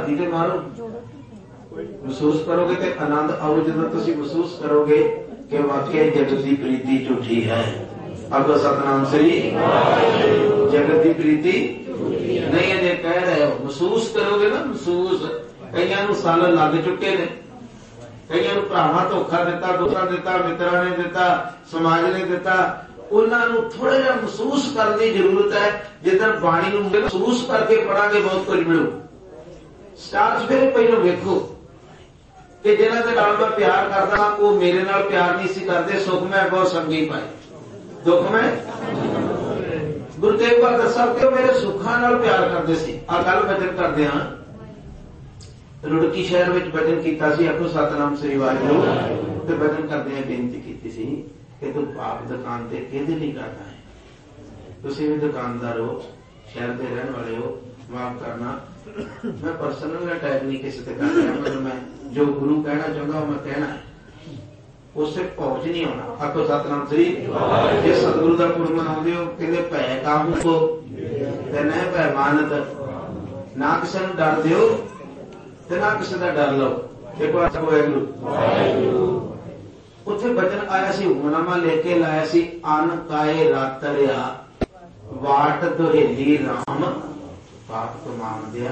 ਦਾਦੀ ਤੇ ਮਾਰੋ। ਮਹਿਸੂਸ ਕਰੋਗੇ ਤੇ ਆਨੰਦ ਆਓ। ਜਦੋਂ ਤੁਸੀਂ ਮਹਿਸੂਸ ਕਰੋਗੇ ਕਿ ਵਾਕਿਆ ਜਗਤ ਦੀ ਪ੍ਰੀਤੀ ਝੂਠੀ ਹੈ। ਆਖੋ ਸਤਨਾਮ ਸ੍ਰੀ। ਜਗਤ ਦੀ ਪ੍ਰੀਤੀ ਨਹੀਂ ਅਜੇ ਕਹਿ ਰਹੇ ਹੋ। ਮਹਿਸੂਸ ਕਰੋਗੇ ਨਾ, ਮਹਿਸੂਸ। ਕਈਆਂ ਨੂੰ ਸਾਲ ਲੱਗ ਚੁੱਕੇ ਨੇ, ਕਈਆਂ ਨੂੰ ਭਰਾਵਾਂ ਧੋਖਾ ਦਿੱਤਾ, ਦੋਸਤਾਂ ਦਿੱਤਾ, ਮਿੱਤਰਾਂ ਨੇ ਦਿੱਤਾ, ਸਮਾਜ ਨੇ ਦਿੱਤਾ। ਉਹਨਾਂ ਨੂੰ ਥੋੜਾ ਜਿਹਾ ਮਹਿਸੂਸ ਕਰਨ ਦੀ ਜ਼ਰੂਰਤ ਹੈ। ਜਿੱਦਾਂ ਬਾਣੀ ਨੂੰ ਮਹਿਸੂਸ ਕਰਕੇ ਪੜਾਂਗੇ ਬਹੁਤ ਕੁਝ ਮਿਲੂ। ਸਟਾਰਟ ਫਿਰ ਪਹਿਲਾਂ ਵੇਖੋ ਕਿ ਜਿਹਨਾਂ ਦੇ ਨਾਲ ਮੈਂ ਪਿਆਰ ਕਰਦਾ ਉਹ ਮੇਰੇ ਨਾਲ ਪਿਆਰ ਨਹੀਂ ਸੀ ਕਰਦੇ। ਸੁਖ ਮੈਂ ਬਹੁਤ ਸੰਗੀ ਪਾਏ, ਦੁੱਖ ਮੈਂ। ਗੁਰੂ ਤੇਗ ਬਹਾਦਰ ਸਾਹਿਬ ਕਿ ਮੇਰੇ ਸੁੱਖਾਂ ਨਾਲ ਪਿਆਰ ਕਰਦੇ ਸੀ। ਆਹ ਕੱਲ ਬਚਨ ਕਰਦੇ ਹਾਂ, ਰੁੜਕੀ ਸ਼ਹਿਰ ਵਿੱਚ ਬਚਨ ਕੀਤਾ ਸੀ। ਆਖੋ ਸਤਨਾਮ ਸ੍ਰੀ ਵਾਹਿਗੁਰੂ। ਤੇ ਬਚਨ ਕਰਦੇ ਆ ਬੇਨਤੀ ਕੀਤੀ ਸੀ ਕਿ ਤੂੰ ਪਾਪ ਦੁਕਾਨ ਤੇ ਕਿਹਦੇ ਲਈ ਕਰਦਾ ਹੈ? ਤੁਸੀਂ ਵੀ ਦੁਕਾਨਦਾਰ ਹੋ, ਸ਼ਹਿਰ ਦੇ ਰਹਿਣ ਵਾਲੇ ਹੋ, ਮਾਫ ਕਰਨਾ ਮੈਂ ਪਰਸਨਲ ਅਟੈਕ ਨਹੀਂ ਕਿਸੇ ਤੇ ਕਰ ਰਿਹਾ। ਮਤਲਬ ਮੈਂ ਜੋ ਗੁਰੂ ਕਹਿਣਾ ਚਾਹੁੰਦਾ ਉਹ ਮੈਂ ਕਹਿਣਾ ਹੈ, ਉਸੇ ਪਹੁੰਚ ਨਹੀਂ ਆਉਣਾ। ਆਖੋ ਸਤਨਾਮ ਸ੍ਰੀ। ਜੇ ਸਤਿਗੁਰੂ ਦਾ ਪੁਰਬ ਮਨਾਉਂਦੇ ਹੋ, ਕਹਿੰਦੇ ਭੈ ਕਾਹੂ ਕੋ ਤੇ ਨਾ ਭੈ ਮਾਨਤ, ਨਾ ਕਿਸੇ ਨੂੰ ਡਰ ਦਿਓ ਤੇ ਨਾ ਕਿਸੇ ਦਾ ਡਰ ਲਓ। ਦੇਖੋ ਆਖੋ ਵਾਹਿਗੁਰੂ। ਉੱਥੇ ਬਚਨ ਆਇਆ ਸੀ, ਹੁਕਮਨਾਮਾ ਲੈ ਕੇ ਲਾਇਆ ਸੀ, ਅਨ ਕਾਏ ਰਾਤਰਿਆ ਵਾਟ ਦੁਹੇਲੀ ਰਾਮ ਪਾਪ ਕਮਾਮ ਦਿਆ।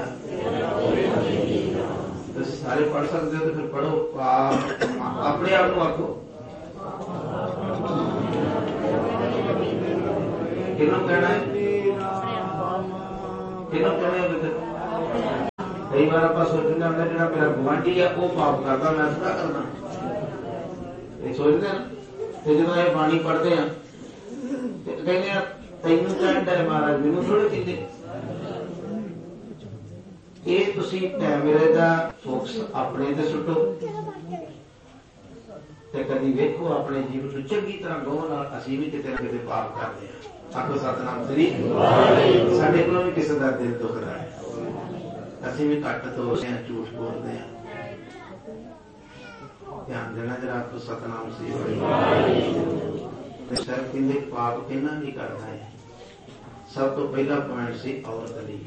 ਤੁਸੀਂ ਸਾਰੇ ਪੜ ਸਕਦੇ ਹੋ ਤੇ ਫਿਰ ਪੜੋ। ਪਾਪ ਆਪਣੇ ਆਪ ਨੂੰ ਆਖੋ। ਕਿਹਨੂੰ ਕਹਿਣਾ ਹੈ? ਕਿਹਨੂੰ ਕਹਿਣਾ ਹੈ? ਕਈ ਵਾਰ ਆਪਾਂ ਸੋਚਦੇ ਹਾਂ ਜਿਹੜਾ ਮੇਰਾ ਗੁਆਂਢੀ ਆ ਉਹ ਪਾਪ ਕਰਦਾ, ਮੈਂ ਥੋੜਾ ਕਰਦਾ। ਇਹ ਸੋਚਦੇ ਨਾ। ਤੇ ਜਦੋਂ ਇਹ ਬਾਣੀ ਪੜ੍ਹਦੇ ਆ ਤੇ ਕਹਿੰਦੇ ਆ ਤੈਨੂੰ ਕਹਿੰਦਾ ਹੈ ਮਹਾਰਾਜ, ਮੈਨੂੰ ਥੋੜੇ ਕਹਿੰਦੇ। ਇਹ ਤੁਸੀਂ ਕੈਮਰੇ ਦਾ ਫੋਕਸ ਆਪਣੇ ਤੇ ਸੁੱਟੋ ਤੇ ਕਦੀ ਵੇਖੋ ਆਪਣੇ ਜੀਵਨ ਨੂੰ ਚੰਗੀ ਤਰ੍ਹਾਂ ਗੌਰ ਨਾਲ। ਅਸੀਂ ਵੀ ਕਿਤੇ ਨਾ ਕਿਤੇ ਪਾਪ ਕਰਦੇ ਹਾਂ। ਆਖੋ ਸਤਨਾਮ ਸ੍ਰੀ। ਸਾਡੇ ਕੋਲੋਂ ਵੀ ਕਿਸੇ ਦਾ ਦਿਲ ਦੁਖਦਾ ਹੈ, ਅਸੀਂ ਵੀ ਘੱਟ ਤੋੜਦੇ ਹਾਂ, ਝੂਠ ਬੋਲਦੇ ਹਾਂ। ਧਿਆਨ ਦੇਣਾ ਜਰਾ। ਆਖੋ ਸਤਨਾਮ ਸ੍ਰੀ। ਸਰ ਕਹਿੰਦੇ ਪਾਪ ਕਿਹਨਾਂ ਨਹੀਂ ਕਰਦਾ ਹੈ? ਸਭ ਤੋਂ ਪਹਿਲਾ ਪੁਆਇੰਟ ਸੀ ਔਰਤ ਲਈ।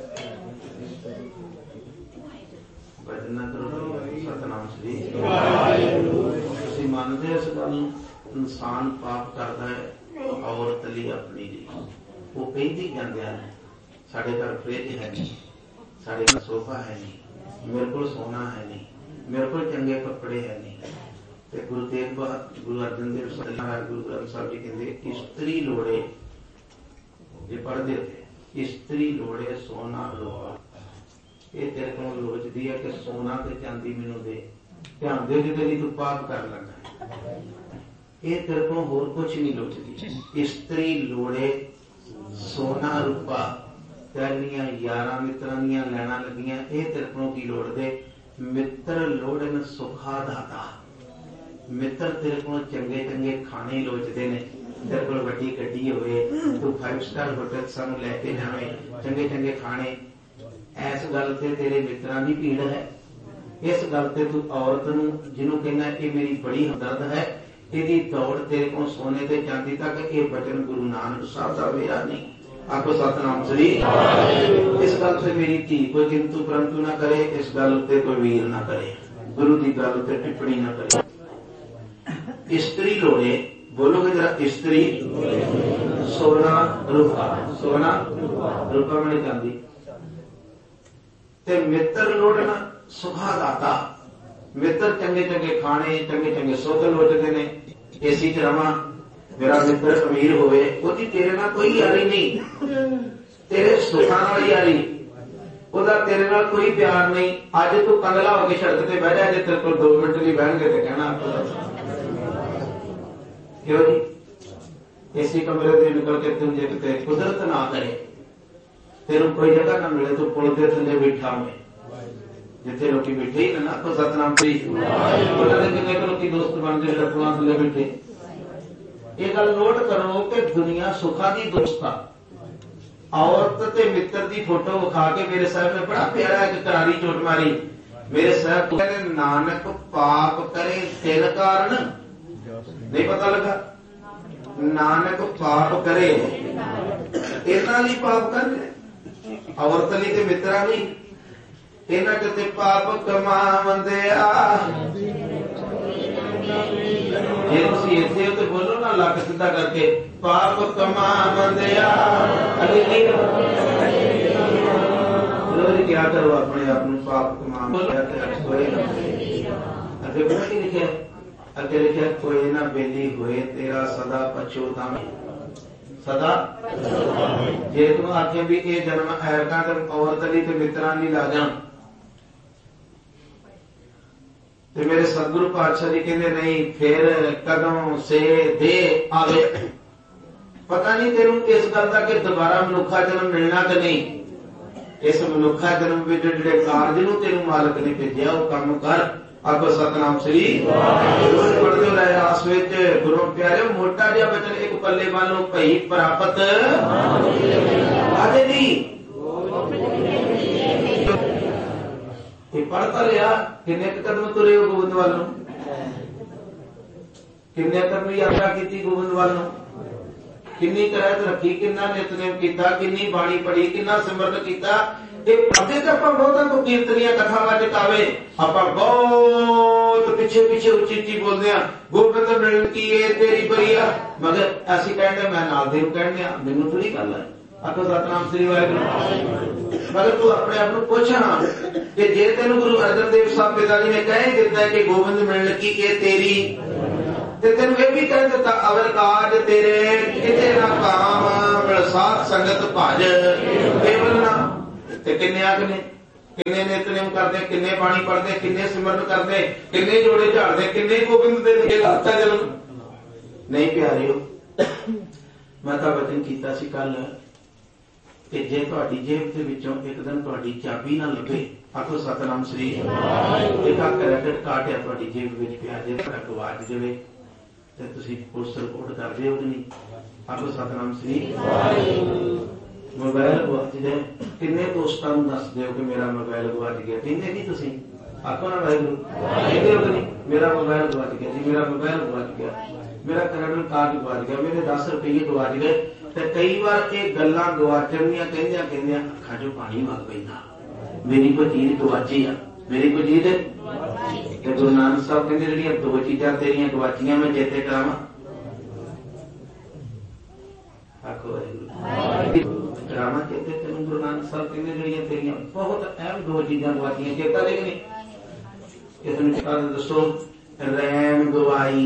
ਭਜਨ ਕਰੋ ਸਤਨਾਮ ਸ੍ਰੀ। ਤੁਸੀਂ ਮੰਨਦੇ ਇਸ ਗੱਲ ਨੂੰ? ਇਨਸਾਨ ਪਾਪ ਕਰਦਾ ਹੈ ਔਰਤ ਲਈ, ਆਪਣੀ ਲਈ। ਉਹ ਕਹਿੰਦੀ ਜਾਂਦਿਆਂ ਨੇ ਸਾਡੇ ਘਰ ਫਰਿੱਜ ਹੈ ਨਹੀਂ, ਸਾਡੇ ਘਰ ਸੋਫਾ ਹੈ ਨਹੀਂ, ਮੇਰੇ ਕੋਲ ਸੋਨਾ ਹੈ ਨਹੀਂ, ਮੇਰੇ ਕੋਲ ਚੰਗੇ ਕੱਪੜੇ ਹੈ ਨਹੀਂ। ਤੇ ਗੁਰੂ ਤੇਗ ਬਹਾਦਰ, ਗੁਰੂ ਅਰਜਨ ਦੇਵ ਸਾਹਿਬ, ਗੁਰੂ ਗ੍ਰੰਥ ਸਾਹਿਬ ਜੀ ਕਹਿੰਦੇ ਇਸਤਰੀ ਲੋੜੇ, ਜੇ ਪੜ੍ਹਦੇ ਹੋ ਇਸਤਰੀ ਲੋੜੇ ਸੋਨਾ ਲੋਹਾ। ਇਹ ਤੇਰੇ ਕੋਲ ਲੋਚਦੀ ਹੈ ਕਿ ਸੋਨਾ ਤੇ ਚਾਂਦੀ ਮੈਨੂੰ ਦੇ। ਧਿਆਨ ਦੇ ਜਿਹਦੇ ਲਈ ਤੂੰ ਪਾਪ ਕਰ ਲੱਗਾ। ਇਹ ਤੇਰੇ ਕੋਲ ਹੋਰ ਕੁਛ ਨਹੀਂ ਲੋਚਦੀ। ਇਸਤਰੀ ਲੋੜੇ ਸੋਨਾ ਰੂਪਾ। ਤੇਰੀਆਂ ਯਾਰਾਂ ਮਿੱਤਰਾਂ ਦੀਆਂ ਲੈਣਾ ਲੱਗੀਆਂ, ਇਹ ਤੇਰੇ ਕੋਲੋਂ ਕੀ ਲੋੜਦੇ? ਮਿੱਤਰ ਲੋੜਨ ਸੁਖਾ ਦਾਤਾ। ਮਿੱਤਰ ਤੇਰੇ ਕੋਲ ਚੰਗੇ ਚੰਗੇ ਖਾਣੇ ਲੋਚਦੇ ਨੇ। ਤੇਰੇ ਕੋਲ ਵੱਡੀ ਗੱਡੀ ਹੋਵੇ, ਤੂੰ 5 ਸਟਾਰ ਹੋਟਲ ਸਾਨੂੰ ਲੈ ਕੇ ਜਾਵੇਂ, ਚੰਗੇ ਚੰਗੇ ਖਾਣੇ। ਇਸ ਗੱਲ ਤੇ ਤੇਰੇ ਮਿੱਤਰਾਂ ਦੀ ਭੀੜ ਹੈ। ਇਸ ਗੱਲ ਤੇ ਤੂੰ ਔਰਤ ਨੂੰ, ਜਿਹਨੂੰ ਕਹਿੰਦਾ ਇਹ ਮੇਰੀ ਬੜੀ ਹਮਦਰਦ ਹੈ, ਇਹਦੀ ਦੌੜ ਤੇਰੇ ਕੋਲ ਸੋਨੇ ਤੇ ਚਾਂਦੀ ਤੱਕ। ਇਹ ਬਚਨ ਗੁਰੂ ਨਾਨਕ ਸਾਹਿਬ ਦਾ ਮੇਰਾ ਨਹੀਂ। ਆਖੋ ਸਤਨਾਮ ਸ੍ਰੀ। ਇਸ ਗੱਲ ਤੇ ਮੇਰੀ ਧੀ ਕੋਈ ਕਿੰਤੂ ਪਰੰਤੂ ਨਾ ਕਰੇ, ਇਸ ਗੱਲ ਉੱਤੇ ਕੋਈ ਵੀਰ ਨਾ ਕਰੇ, ਗੁਰੂ ਦੀ ਗੱਲ ਉੱਤੇ ਟਿੱਪਣੀ ਨਾ ਕਰੇ। ਇਸਤਰੀ ਲੋੜੇ, ਬੋਲੋਗੇ ਜਰਾ। ਇਸਤਰੀ ਸੋਨਾ ਰੂਪਾ। ਸੋਨਾ ਰੂਪਾ ਮੈਨੇ ਚਾਂਦੀ। ਤੇ ਮਿੱਤਰ ਲੋੜਨਾ ਸੁਖਾ ਦਾਤਾ। ਮਿੱਤਰ ਚੰਗੇ ਚੰਗੇ ਖਾਣੇ, ਚੰਗੇ ਚੰਗੇ ਸੁੱਖ ਲੋਚਦੇ ਨੇ। ਏਸੀ ਚ ਰਵਾਂ, ਮੇਰਾ ਮਿੱਤਰ ਅਮੀਰ ਹੋਵੇ, ਉਹਦੀ ਤੇਰੇ ਨਾਲ ਕੋਈ ਯਾਰੀ ਨਹੀਂ, ਤੇਰੇ ਸੁੱਖਾਂ ਨਾਲ ਯਾਰੀ। ਉਹਦਾ ਤੇਰੇ ਨਾਲ ਕੋਈ ਪਿਆਰ ਨਹੀਂ। ਅੱਜ ਤੂੰ ਕੰਗਲਾ ਹੋ ਕੇ ਸੜਕ ਤੇ ਬਹਿ ਜਾ, ਜੇ ਤੇਰੇ ਕੋਲ 2 ਮਿੰਟ ਲਈ ਬਹਿਣਗੇ ਤੇ ਕਹਿਣਾ ਕਿਉਂ ਜੀ? ਏਸੀ ਕਮਰੇ ਦੇ ਨਿਕਲ ਕੇ ਤੂੰ ਜੇ ਕਿਤੇ ਕੁਦਰਤ ਨਾ ਕਰੇ, ਤੈਨੂੰ ਕੋਈ ਜਗ੍ਹਾ ਨਾ ਮਿਲੇ, ਤੂੰ ਪੁਲ ਦੇ ਥੱਲੇ ਬੈਠਾ ਹੋਵੇ ਜਿੱਥੇ ਲੋਕੀ ਬੈਠੇ ਹੀ ਨਾ। ਆਖੋ ਸਤਨਾਮ ਸ੍ਰੀ। ਉਹਨਾਂ ਦੇ ਕਿੰਨੇ ਲੋਕੀ ਦੋਸਤ ਬਣਦੇ ਜਿਹੜੇ ਪੁਲਾਂ ਥੱਲੇ ਬੈਠੇ। ਇਹ ਗੱਲ ਨੋਟ ਕਰੋ ਕਿ ਦੁਨੀਆ ਸੁੱਖਾਂ ਦੀ ਦੋਸਤ ਆ। ਔਰਤ ਤੇ ਮਿੱਤਰ ਦੀ ਫੋਟੋ ਵਿਖਾ ਕੇ ਮੇਰੇ ਸਾਹਿਬ ਨੇ ਬੜਾ ਪਿਆਰਾ ਇੱਕ ਕਰਾਰੀ ਚੋਟ ਮਾਰੀ। ਮੇਰੇ ਸਾਹਿਬ ਕਹਿੰਦੇ ਨਾਨਕ ਪਾਪ ਕਰੇ ਤਿਲ ਕਾਰਨ। ਨਹੀਂ ਪਤਾ ਲੱਗਾ? ਨਾਨਕ ਪਾਪ ਕਰੇ, ਇਹਨਾਂ ਲਈ ਪਾਪ ਕਰਨੇ, ਔਰਤ ਲਈ ਤੇ ਮਿੱਤਰਾਂ ਲਈ। इन्हां च ते पाप कमावंदिया। जे तुसीं इत्थे हो ते बोलो ना लक सीधा करके, पाप कमावंदिया। रोज क्या करो अपने आप को पाप कमावंदिया ते कोई ना। अगे पता की लिखिਆ? अगे लिखिਆ कोई ना बेली होए तेरा सदा पछोतावे। सदा जे तू आखे भी ये जन्म ऐरका औरत ली ते मित्रां ली ला जा, ते मेरे सतगुरु पातशाह जी कहते नहीं, फिर कदों से दे आवे। पता नहीं तेनू इस गल का कि दोबारा मनुखा जन्म मिलना कि नहीं। इस मनुखा जन्म में जिहड़े कारज नूं तेनू मालक ने भेजिया वो काम कर। आखो सतनाम श्री पढ़ते रहे आस विच गुरु प्यारे। मोटा जिहा बचन एक पल्ले वालों भई प्राप्त आजे नहीं पढ़ता लिया। किन्ने कदम तुरे हो गोबिंद वालों, किन्ने कदम यात्रा की गोबिंद वालों, किन्नी करैत रखी, किन्ना नितनेम किया, किन्नी बाणी पढ़ी, किन्ना सिमरन किया। अगे तो आप बहुतों को कीर्तनियां कथा वाचक आवे, आप बहुत पिछे पिछे उच्ची उच्ची बोलते हैं गोबिंद मिलन की ये तेरी बरिया, मगर ऐसी कहते मैं नाल दे कहने मैनू थोड़ी गल है। आखो सतनाम श्री वाहिगुरू। मगर तू अपने आप को पूछना कि जे तेन गुरु अर्जन देव साहब पिताजी ने कह दिता है कि गोबिंद मिलन की ये तेरी, ते तेन ये भी कह दिता अवर काज तेरे किते ना काम मिल साथ संगत भज केवल ना। किन्ने आखने, किन्ने नितनेम करते, किन्ने बाणी पढ़ते, किन्ने सिमरन करते, किन्ने जोड़े झाड़ते, किन्ने गोबिंद दे लाता जन्म नहीं। प्यारिओ मैं तां वचन कीता सी कल कि जे तुहाडी जेब दे विचों एक दिन तुहाडी चाबी ना लभे, आखो सतनाम श्री। एक क्रेडिट कार्ड है तुहाडी जेब विच पिया, जे तुहाडा गवाच जावे ते तुसीं पुलिस रिपोर्ट कर दिओ कि नहीं। आखो सतनाम श्री। मोबाइल गवाच जाए, किन्ने दोस्तां नूं दस दिओ कि मेरा मोबाइल गवाच गया। किन्ने जी तुसीं आखो ना वाहिगुरू कहंदे हो कि नहीं, मेरा मोबाइल गवाच गया जी, मेरा मोबाइल गवाच गया, मेरा क्रेडिट कार्ड गवाच गया, मेरे 10 रुपये गवाच गए। ते कई बार ये गल्लां गवाचण दियां कहंदियां कहंदियां अखां चों पानी वग पैंदा, मेरी कोई चीज गवाची आ, मेरी कोई चीज। ते गुरु नानक साहब कहंदे जिहड़ियां दो चीजां तेरियां गवाचियां मैं चेते करावां। आखो करावां चेते तेनूं। गुरु नानक साहब कहंदे जिहड़ियां तेरियां बहुत अहम दो चीजां गवाचियां चेता रह गई। किस नूं चेता दसो। रैन गवाई,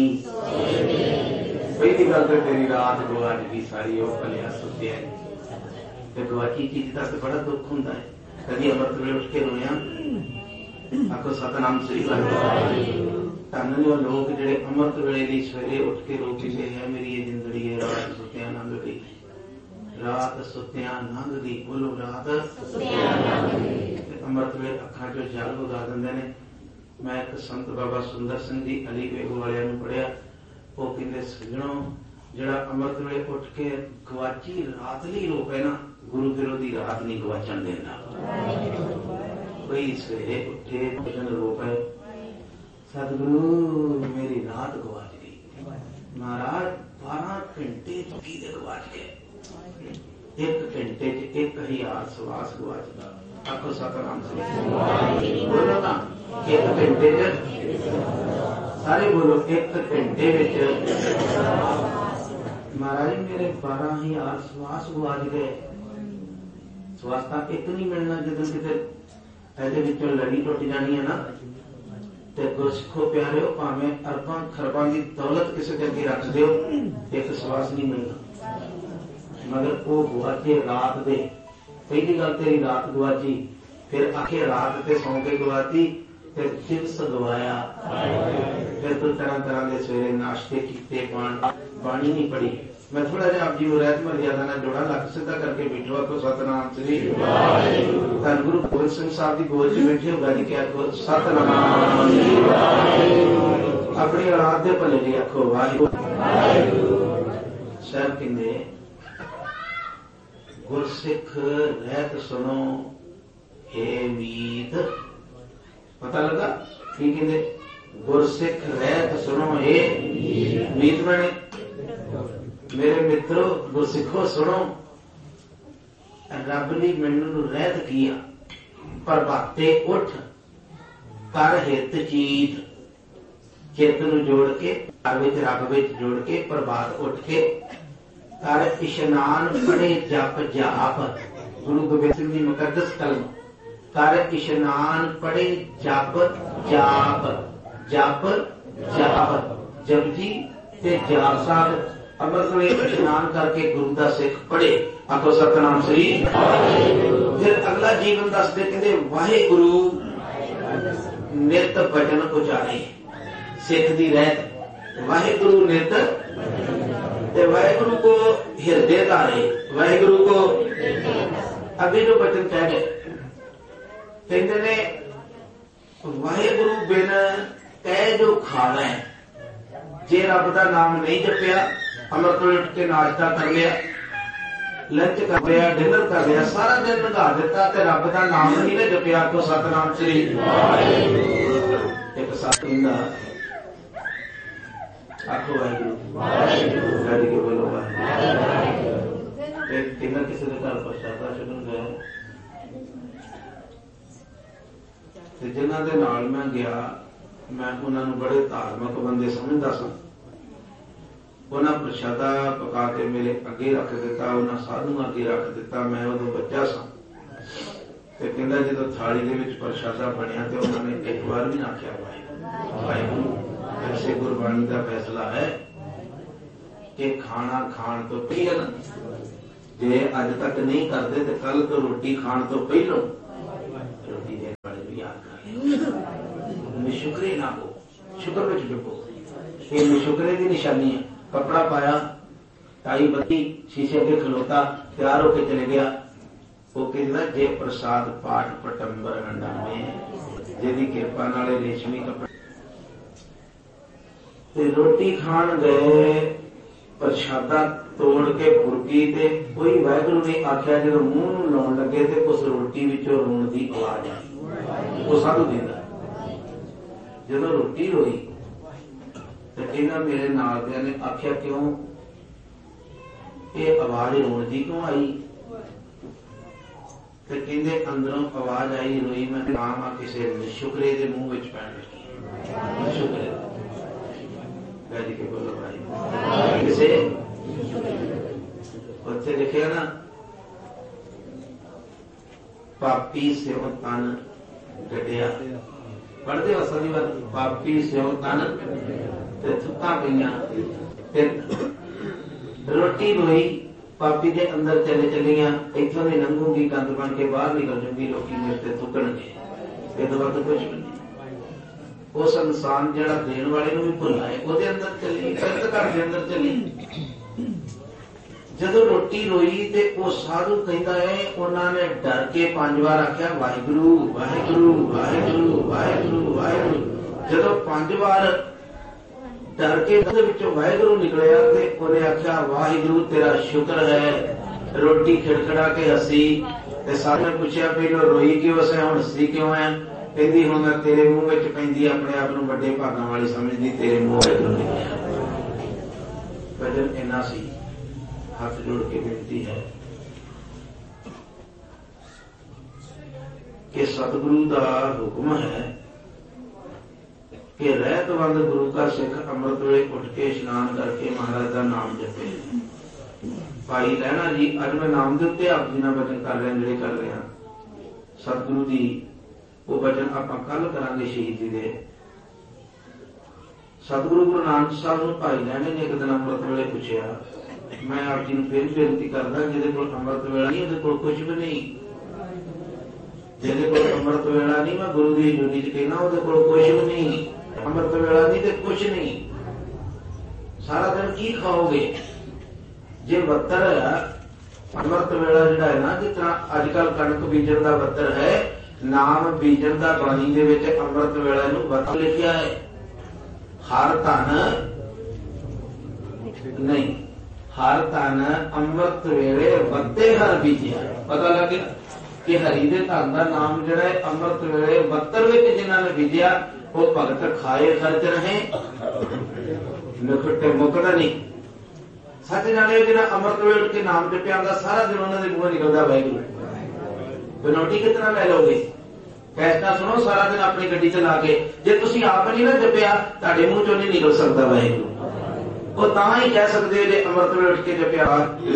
पहली गल तो तेरी रात गवाच गई सारी, वो भलिया सुत्या ते गवाची चीज का तो बड़ा दुख होंदा है। कभी अमृत वेले उठ के रोया, आखो सतनाम श्री वाहिगुरू। धन ने लोग जिहड़े अमृत वेले दी सवेरे उठ के रो के है मेरी ये जिंदड़ी है रात सुत्या लंघ गई, रात सुत्या लंघ गई। बोलो रात अमृत वेले अखां चों जल उगा दिंदे ने। मैं एक संत बाबा सुंदर सिंह जी अली वेग वालियां नूं पढ़िया, वो कहते सजणों जिहड़ा अमृत वेले उठ के गवाची रात नहीं रो पे ना, गुरु विरोधी रात नहीं गवाचन देना। कोई सवेरे उठे भजन रो पे सतगुरु मेरी रात गवाच गई, महाराज 12 घंटे चुकी दे गवाच गए, 1 घंटे च 1000 सवास गवाचदा। आखो सतनाम श्री। बोलो ना 1 घंटे च सारे बोलो 1 घंटे विच महाराज मेरे 12,000 सवास गवाच गए। सवास तां एक नहीं मिलना, जदों किते ਇਹਦੇ ਵਿੱਚੋਂ ਲੜੀ ਟੁੱਟ ਜਾਣੀ ਹੈ ਨਾ। ਤੇ ਗੁਰਸਿੱਖੋ ਪਿਆਰਿਓ ਭਾਵੇਂ ਅਰਬਾਂ ਖਰਬਾਂ ਦੀ ਦੌਲਤ ਕਿਸੇ ਦੇ ਅੱਗੇ ਰੱਖ ਦਿਓ, ਇੱਕ ਸਵਾਸ ਨਹੀਂ ਮਿਲਦਾ। ਮਗਰ ਉਹ ਗਵਾਚੇ ਰਾਤ ਦੇ। ਪਹਿਲੀ ਗੱਲ ਤੇਰੀ ਰਾਤ ਗਵਾਚੀ, ਫਿਰ ਆਖੇ ਰਾਤ ਤੇ ਸੌਂ ਕੇ ਗਵਾਤੀ, ਫਿਰ ਦਿਵਸ ਗਵਾਇਆ, ਫਿਰ ਤੂੰ ਤਰ੍ਹਾਂ ਤਰ੍ਹਾਂ ਦੇ ਸਵੇਰੇ ਨਾਸ਼ਤੇ ਕੀਤੇ, ਬਾਣੀ नहीं पढ़ी। मैं थोड़ा जिहा आप जी को रहत मर्यादा नाल जोड़ा, लक सीधा करके बैठो। आखो सतनाम श्री वाहिगुरू। धन गुरु गोबिंद सिंह साहब की गोद च बैठे हो गज के आखो सतनाम श्री वाहिगुरू। अपनी औलाद दे भले जी आखो वाहिगुरू। साहब कहंदे गुरसिख रहत सुनो हे मीत। पता लगा की कहंदे? गुरसिख रहत सुनो हे मीत। बने मेरे मित्रों गुरसिखो सुनो, रब ने मैनू रहत किया। ਪ੍ਰਭਾਤੇ ਉੱਠ ਕਰ ਹਿਤ ਚੀਤ, ਚਿੱਤ ਨੂੰ ਜੋੜ ਕੇ ਘਰ ਵਿੱਚ ਰੱਬ ਵਿੱਚ ਜੋੜ ਕੇ ਪ੍ਰਭਾਤ ਉੱਠ ਕੇ ਕਰ ਇਸ਼ਨਾਨ ਪੜ੍ਹੇ ਜਪ ਜਾਪ। ਗੁਰੂ ਗੋਬਿੰਦ ਸਿੰਘ ਜੀ ਮੁਕੱਦਸ ਕਲਮ ਕਰ ਇਸ਼ਨਾਨ ਪੜ੍ਹੇ ਜਪ ਜਾਪ, ਜਪ ਜਾਪ ਜਪਜੀ ਤੇ ਜਾਪ ਸਾਹਿਬ ਅੰਮ੍ਰਿਤ ਵੇਲੇ ਇਸ਼ਨਾਨ ਕਰਕੇ ਗੁਰੂ ਦਾ ਸਿੱਖ ਪੜ੍ਹੇ। ਆਖੋ ਸਤਿਨਾਮ ਸ੍ਰੀ। ਫਿਰ ਅਗਲਾ ਜੀਵਨ ਦੱਸਦੇ ਕਹਿੰਦੇ ਵਾਹਿਗੁਰੂ ਨਿਤ ਭਜਨ ਉਚਾਰੇ, ਸਿੱਖ ਦੀ ਰਹਿਤ ਵਾਹਿਗੁਰੂ ਨਿਤ ਤੇ ਵਾਹਿਗੁਰੂ को हृदय धारे, वाहिगुरु को अभी जो बचन कह गए कहते ने वाहिगुरु बिन कह जो खाना है, जे रब का नाम नहीं जपिया, अमृत वेले उठ के नाश्ता कर लिया, लंच कर लिया, डिनर कर लिया, सारा दिन लगा दिता ते रब का नाम नहीं ना जपिया। तो सतनाम श्री। एक साथी का आखो वाहिगुरू गाड़ी के बोलो वाहिगुरू। एक दिन किसी के घर प्रशादा छड्डण गया ते जिन्हां दे नाल मैं गया, मैं उन्हां नूं बड़े धार्मिक बंदे समझदा सां। उन्हां प्रशादा पका के मेरे अगे रख दिता, उन्हां साधुआं अगे रख दिता। मैं उदों बच्चा सां ते कहंदा जदों थाली दे विच प्रशादा बणिया ते उन्हां ने एक बार भी ना आखिया वाहिगुरू वाहिगुरू। ऐसे गुरबाणी का फैसला है कि खाना खाण तो पहले, जे अज तक नहीं करते तो कल तो रोटी खाण तो पहलों रोटी देने वाले भी याद कर ले। शुक्रे ना हो, शुक्र में डुबो, ये शुक्रे की निशानी है। कपड़ा पाया, टाई बत्ती, शीशे के खलोता, तैयार होके चले गया। वो कहता जे प्रसाद पाठ पटंबर अंडा में जेदी कृपा नाले रेशमी कपड़े ते रोटी खान गए, प्रशादा तोड़ के फुरकी ते कोई वाहिगुरू ने आख्या जो मुंह नूं लाउण लगे ते उस रोटी विचों रोण दी आवाज आई। वो साधु देंदा जदों रोटी होई ते इन्हां मेरे नाल दियां ने आख्या क्यों ये आवाज रोण दी क्यों आई? ते कहंदे अंदरों आवाज आई रोई मैं नाम आ किसे शुक्रे दे मुंह विच पैण लगी। शुक्रे जी के बोलो भाई किसे बच्चे लिखे ना पापी से तन गटिया पढ़ते हो सभी बात। पापी से तन थुक्का पईयां रोटी रोई पापी के अंदर चले चलिया इतों नहीं लंघूंगी कंध बन के बाहर निकल जूंगी लोग मेरे थुकणगे ये तो कुछ भी उस इंसान जरा देने वाले भी भुला है वो अंदर चली करत घर के अंदर चली। जदों रोटी रोई ते वो साधु कहता है उन्होंने डर के 5 बार आख्या वाहिगुरू वाहिगुरू वाहिगुरू वाहिगुरू वाहिगुरू। जदों 5 बार डर के विचों वाहिगुरू निकलिया ते उन्हें आख्या वाहिगुरू तेरा शुक्र है। रोटी खिड़खड़ा के हसी ते सारे ने पूछया पहलो रोई क्यों से हुण हसी क्यों है? कहती हूं मैं तेरे मुंह में पैंदी अपने आप को बड़े भागों वाली समझती तेरे मुंह भजन इन्ना सी। हाथ जोड़ के बेनती है कि सतगुरु का हुक्म है कि रहतवंद गुरु का सिख अमृत वेले उठ के स्नान करके महाराज का नाम जपे। भाई लहना जी अज मैं नाम के उत्ते आप जी वचन कर रहे हैं, कर रहे हैं सतगुरु जी वो वचन आप कल करांगे शहीदी दे। सतगुरु गुरु नानक साहब ने भाई लहने ने एक दिन अमृत वेले पूछया मैं आप जी फिर बेनती करदा जिहदे कोल अमृत वेला नहीं उहदे कोल कुछ भी नहीं, जिहदे कोल अमृत वेला नहीं मैं गुरु दी हजूरी च कहना उहदे कोल कुछ भी नहीं। अमृत वेला नहीं ते कुछ नहीं, सारा दिन की खाओगे जे बत्तर है। अमृत वेला जिहड़ा है ना जिस तरह अजकल कणक बीजण दा बत्तर है, नाम बीजन का बाणी दे विच अमृत वेला नूं बत्तर लिखिया है। हर धन नहीं, हर धन अमृत वेले बत्ते हर बीजिया। पता लग गया कि हरि दे धन का नाम जिहड़ा है अमृत वेले बत्तर विच जिन्हां ने बीजिया वो भगत खाए खर्च रहे निखटे मुकदा नहीं। सच जाने जिन्हां अमृत वेले उठ के नाम जपिया सारा दिन उन्हां दे मूंहों निकलदा वाहिगुरू। बनौटी कितना ले लोगे? ਕੈਸਟਾਂ ਸੁਣੋ ਸਾਰਾ ਦਿਨ ਆਪਣੀ ਗੱਡੀ ਚਲਾ ਕੇ, ਜੇ ਤੁਸੀਂ ਆਪ ਨਹੀਂ ਨਾ ਜਪਿਆ ਤੁਹਾਡੇ ਮੂੰਹ ਚੋਂ ਨਹੀਂ ਨਿਕਲ ਸਕਦਾ ਵਾਹਿਗੁਰੂ। ਉਹ ਤਾਂ ਹੀ ਕਹਿ ਸਕਦੇ ਜੇ ਅੰਮ੍ਰਿਤ ਵੇਲੇ ਉੱਠ ਕੇ ਜਪਿਆ